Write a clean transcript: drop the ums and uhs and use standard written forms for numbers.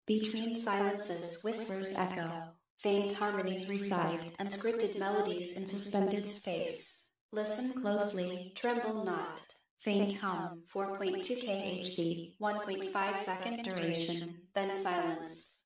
Between silences, whispers echo, faint harmonies reside, and scripted melodies in suspended space. Listen closely, tremble not. Faint hum, 4.2 kHz, 1.5 second duration, then silence.